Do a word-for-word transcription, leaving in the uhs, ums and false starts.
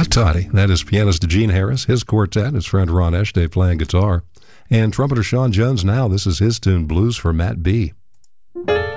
Hot Toddy. That is pianist Gene Harris, his quartet, his friend Ron Eshday playing guitar, and trumpeter Sean Jones now. This is his tune, Blues for Matt B.